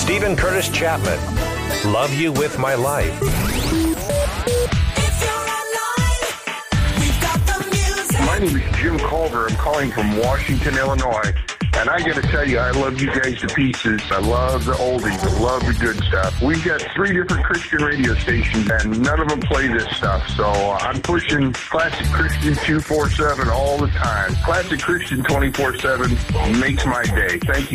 Stephen Curtis Chapman, Love You With My Life. My name is Jim Culver. I'm calling from Washington, Illinois. And I got to tell you, I love you guys to pieces. I love the oldies. I love the good stuff. We've got 3 different Christian radio stations, and none of them play this stuff. So I'm pushing Classic Christian 247 all the time. Classic Christian 24/7 makes my day. Thank you.